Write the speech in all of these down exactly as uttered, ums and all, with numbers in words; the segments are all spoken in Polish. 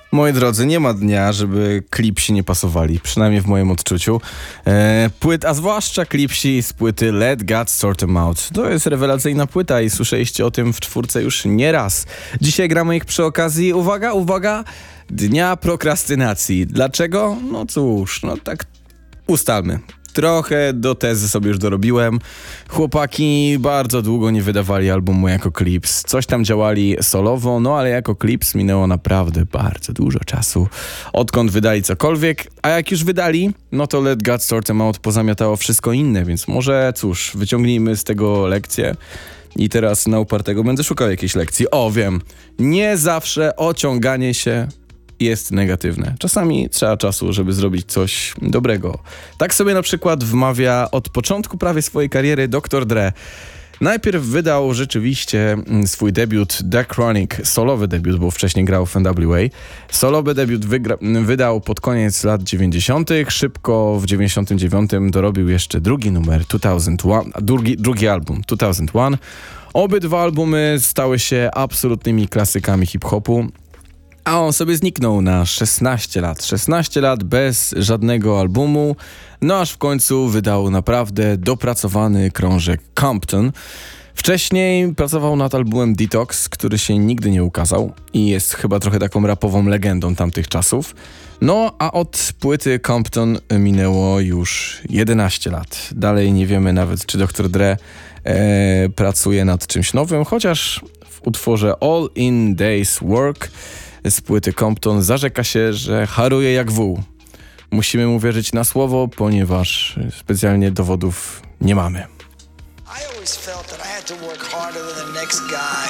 Moi drodzy, nie ma dnia, żeby klipsi nie pasowali, przynajmniej w moim odczuciu. E, płyt, a zwłaszcza klipsi z płyty Let God Sort 'Em Out. To jest rewelacyjna płyta i słyszeliście o tym w czwórce już nie raz. Dzisiaj gramy ich przy okazji, uwaga, uwaga, Dnia Prokrastynacji. Dlaczego? No cóż, no tak ustalmy. Trochę do tezy sobie już dorobiłem. Chłopaki bardzo długo nie wydawali albumu jako Clips. Coś tam działali solowo, no ale jako Clips minęło naprawdę bardzo dużo czasu, odkąd wydali cokolwiek. A jak już wydali, no to Let God Sort 'Em Out pozamiatało wszystko inne, więc może cóż, wyciągnijmy z tego lekcję. I teraz na upartego będę szukał jakiejś lekcji. O, wiem, nie zawsze ociąganie się jest negatywne. Czasami trzeba czasu, żeby zrobić coś dobrego. Tak sobie na przykład wmawia od początku prawie swojej kariery doktor Dre. Najpierw wydał rzeczywiście swój debiut The Chronic, solowy debiut, bo wcześniej grał w N W A. Solowy debiut wygra- wydał pod koniec lat dziewięćdziesiątych. Szybko w dziewięćdziesiątym dziewiątym dorobił jeszcze drugi numer, dwa tysiące jeden, drugi, drugi album, dwa tysiące jeden. Obydwa albumy stały się absolutnymi klasykami hip-hopu. A on sobie zniknął na szesnaście lat. szesnaście lat bez żadnego albumu. No aż w końcu wydał naprawdę dopracowany krążek Compton. Wcześniej pracował nad albumem Detox, który się nigdy nie ukazał i jest chyba trochę taką rapową legendą tamtych czasów. No a od płyty Compton minęło już jedenaście lat. Dalej nie wiemy nawet, czy doktor Dre e, pracuje nad czymś nowym, chociaż w utworze All in Day's Work z płyty Compton zarzeka się, że haruje jak wół. Musimy mu wierzyć na słowo, ponieważ specjalnie dowodów nie mamy. I always felt that I had to work harder than the next guy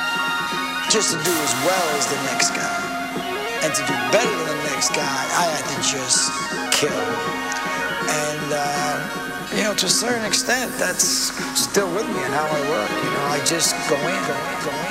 just to do as well as the next guy. And to do better than the next guy, I had to just kill. And, uh, you know, to a certain extent, that's still with me in how I work. You know, I just go in, go in, go in.